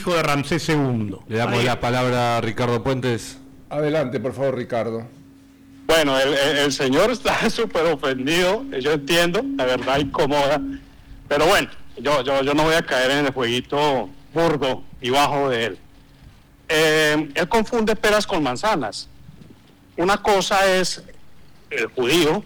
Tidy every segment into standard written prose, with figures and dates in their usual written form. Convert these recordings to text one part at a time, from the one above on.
hijo de Ramsés II. Le damos la palabra a Ricardo Puentes. Adelante, por favor, Ricardo. Bueno, el señor está súper ofendido, yo entiendo, la verdad incomoda, pero bueno, yo no voy a caer en el jueguito burdo y bajo de él. Él confunde peras con manzanas. Una cosa es el judío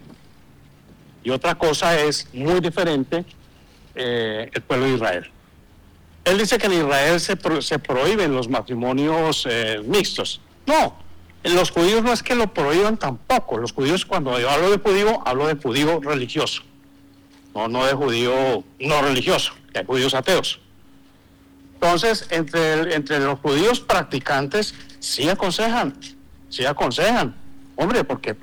y otra cosa es muy diferente el pueblo de Israel. Él dice que en Israel se prohíben los matrimonios mixtos. No, los judíos no es que lo prohíban tampoco. Los judíos, cuando yo hablo de judío religioso, no de judío no religioso, que hay judíos ateos. Entonces, entre los judíos practicantes sí aconsejan. Hombre, porque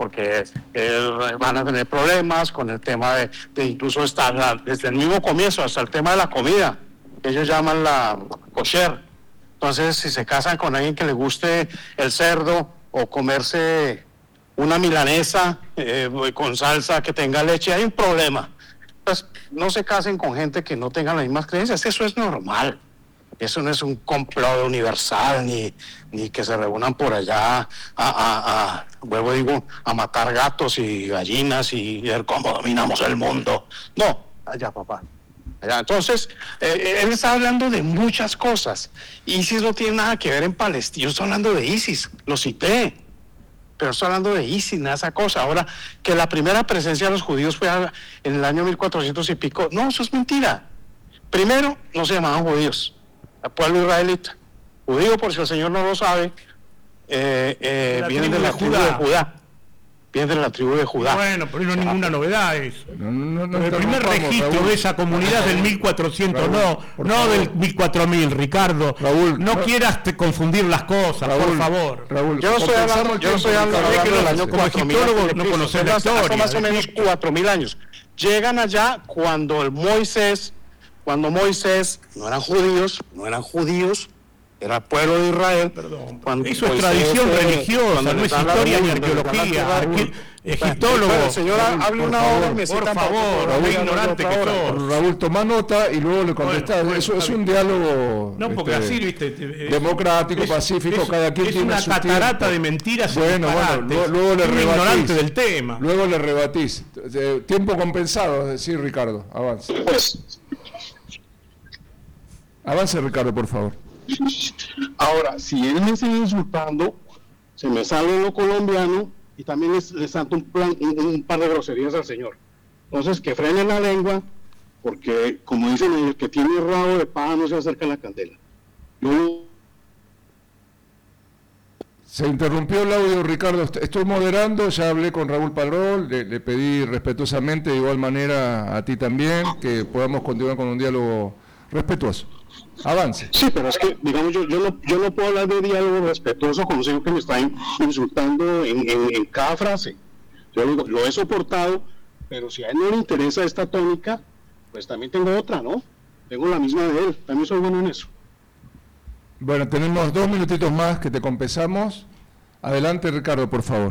van a tener problemas con el tema de incluso desde el mismo comienzo hasta el tema de la comida. Ellos llaman la kosher. Entonces, si se casan con alguien que le guste el cerdo o comerse una milanesa con salsa que tenga leche, hay un problema. Entonces, no se casen con gente que no tenga las mismas creencias. Eso es normal. Eso no es un complot universal, ni que se reúnan por allá a matar gatos y gallinas y ver cómo dominamos el mundo. No, allá, papá. Allá. Entonces, él está hablando de muchas cosas. ISIS no tiene nada que ver en Palestina. Yo estoy hablando de ISIS, lo cité. Pero estoy hablando de ISIS, nada de esa cosa. Ahora, que la primera presencia de los judíos fue en el año 1400 y pico. No, eso es mentira. Primero, no se llamaban judíos. El pueblo israelita. Judío, por si el señor no lo sabe, vienen de la tribu de Judá. Vienen de la tribu de Judá. Bueno, pero no es ninguna novedad eso. No, el primer registro, Raúl, de esa comunidad del 1400, Raúl, no del 4000, Ricardo. Raúl, no quieras confundir las cosas, Raúl, por favor. Raúl, yo no estoy hablando del año 4000. No conocés la historia. Hace más o menos 4000 años. Llegan allá cuando Moisés no eran judíos, era pueblo de Israel. Perdón, eso es tradición religiosa, no es historia ni arqueología. Egiptólogo. Señora, hable una hora, por favor, Raúl, ignorante que sos. Raúl, toma nota y luego le contestás. Eso es un diálogo porque así, viste, democrático, pacífico, cada quien tiene su tiempo. Es una catarata de mentiras. Bueno, luego le rebatís. Ignorante del tema. Luego le rebatís. Tiempo compensado, es decir, Ricardo, avance. Avance, Ricardo, por favor. Ahora, si él me sigue insultando, se me sale lo colombiano y también le santo un par de groserías al señor. Entonces, que frene la lengua, porque, como dicen, el que tiene rabo de paja no se acerca a la candela. Se interrumpió el audio, Ricardo. Estoy moderando, ya hablé con Raúl Padrón, le pedí respetuosamente, de igual manera a ti también, que podamos continuar con un diálogo respetuoso. Avance. Sí, pero es que, digamos, yo no puedo hablar de diálogo respetuoso con un señor que me está insultando en cada frase. Yo digo, lo he soportado, pero si a él no le interesa esta tónica, pues también tengo otra, ¿no? Tengo la misma de él, también soy bueno en eso. Bueno, tenemos 2 minutitos más que te compensamos. Adelante, Ricardo, por favor.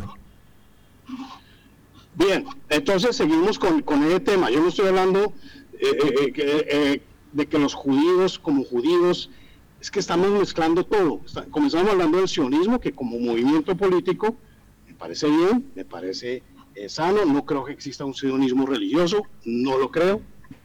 Bien, entonces seguimos con ese tema. Yo no estoy hablando de que los judíos, como judíos, es que estamos mezclando todo. Comenzamos hablando del sionismo, que como movimiento político me parece bien, me parece sano. No creo que exista un sionismo religioso, no lo creo.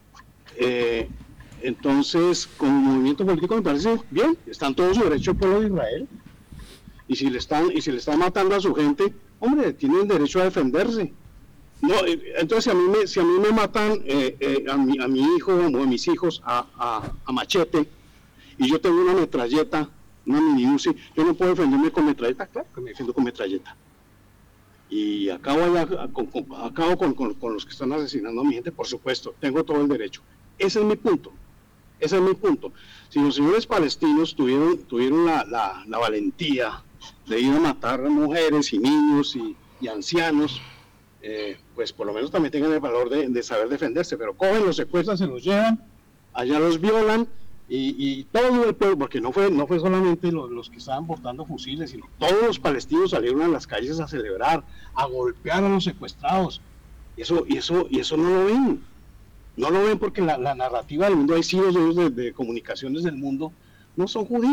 Entonces, como movimiento político me parece bien, están todos su derecho al pueblo de Israel. Y si le están matando a su gente, hombre, tienen el derecho a defenderse. No, entonces si a mí me matan a mi hijo o a mis hijos a machete y yo tengo una metralleta, una mini Uzi, yo no puedo defenderme con metralleta, claro que me defiendo con metralleta. Y acabo con los que están asesinando a mi gente, por supuesto, tengo todo el derecho. Ese es mi punto. Si los señores palestinos tuvieron la valentía de ir a matar a mujeres y niños y ancianos, pues por lo menos también tengan el valor de saber defenderse, pero cogen, los secuestran, se los llevan, allá los violan y todo el pueblo, porque no fue solamente los que estaban portando fusiles, sino todos los palestinos salieron a las calles a celebrar, a golpear a los secuestrados, y eso no lo ven porque la narrativa del mundo, hay siglos de comunicaciones del mundo, no son judíos.